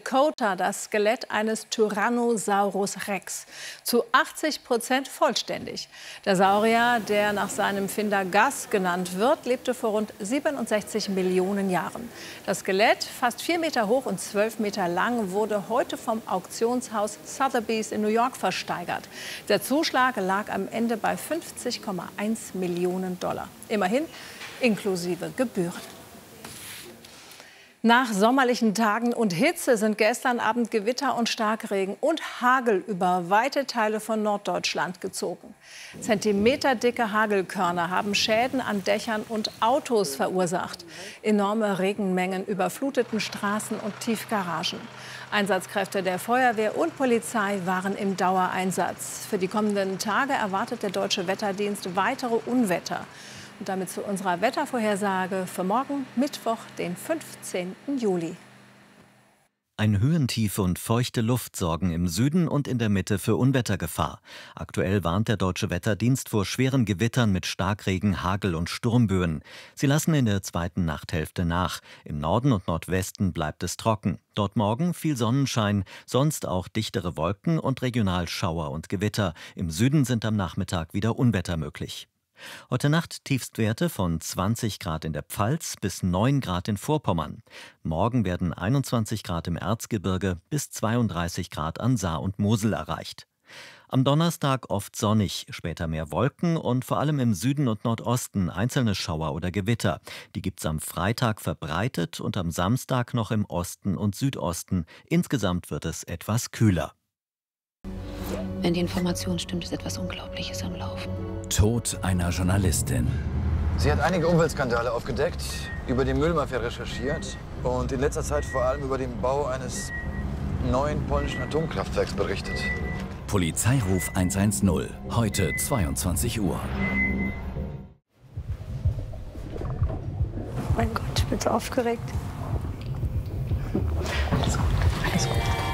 Dakota das Skelett eines Tyrannosaurus Rex. Zu 80% vollständig. Der Saurier, der nach seinem Finder Gus genannt wird, lebte vor rund 67 Millionen Jahren. Das Skelett, fast 4 Meter hoch und 12 Meter lang, wurde heute vom Auktionshaus Sotheby's in New York versteigert. Der Zuschlag lag am Ende bei 50,1 Millionen $. Immerhin inklusive Gebühren. Nach sommerlichen Tagen und Hitze sind gestern Abend Gewitter und Starkregen und Hagel über weite Teile von Norddeutschland gezogen. Zentimeterdicke Hagelkörner haben Schäden an Dächern und Autos verursacht. Enorme Regenmengen überfluteten Straßen und Tiefgaragen. Einsatzkräfte der Feuerwehr und Polizei waren im Dauereinsatz. Für die kommenden Tage erwartet der Deutsche Wetterdienst weitere Unwetter. Und damit zu unserer Wettervorhersage für morgen, Mittwoch, den 15. Juli. Ein Höhentief und feuchte Luft sorgen im Süden und in der Mitte für Unwettergefahr. Aktuell warnt der Deutsche Wetterdienst vor schweren Gewittern mit Starkregen, Hagel und Sturmböen. Sie lassen in der zweiten Nachthälfte nach. Im Norden und Nordwesten bleibt es trocken. Dort morgen viel Sonnenschein, sonst auch dichtere Wolken und regional Schauer und Gewitter. Im Süden sind am Nachmittag wieder Unwetter möglich. Heute Nacht Tiefstwerte von 20 Grad in der Pfalz bis 9 Grad in Vorpommern. Morgen werden 21 Grad im Erzgebirge bis 32 Grad an Saar und Mosel erreicht. Am Donnerstag oft sonnig, später mehr Wolken und vor allem im Süden und Nordosten einzelne Schauer oder Gewitter. Die gibt's am Freitag verbreitet und am Samstag noch im Osten und Südosten. Insgesamt wird es etwas kühler. Wenn die Information stimmt, ist etwas Unglaubliches am Laufen. Tod einer Journalistin. Sie hat einige Umweltskandale aufgedeckt, über die Müllmafia recherchiert und in letzter Zeit vor allem über den Bau eines neuen polnischen Atomkraftwerks berichtet. Polizeiruf 110, heute 22 Uhr. Mein Gott, ich bin so aufgeregt. Alles gut, alles gut.